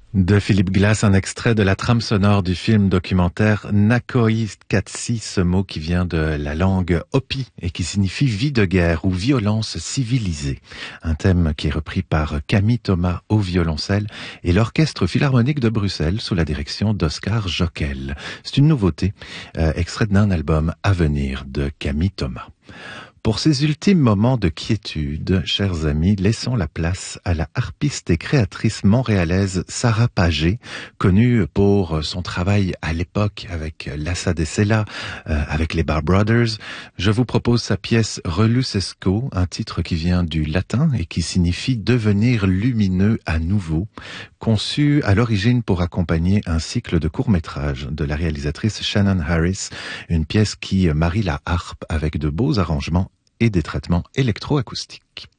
De Philippe Glass, un extrait de la trame sonore du film documentaire Nakoi Katsi, ce mot qui vient de la langue Hopi et qui signifie vie de guerre ou violence civilisée. Un thème qui est repris par Camille Thomas au violoncelle et l'Orchestre Philharmonique de Bruxelles sous la direction d'Oscar Jockel. C'est une nouveauté, extrait d'un album à venir de Camille Thomas. Pour ces ultimes moments de quiétude, chers amis, laissons la place à la harpiste et créatrice montréalaise Sarah Pagé, connue pour son travail à l'époque avec Lassa de Sela, avec les Bar Brothers. Je vous propose sa pièce Relucesco, un titre qui vient du latin et qui signifie devenir lumineux à nouveau, conçu à l'origine pour accompagner un cycle de courts-métrages de la réalisatrice Shannon Harris, une pièce qui marie la harpe avec de beaux arrangements et des traitements électroacoustiques.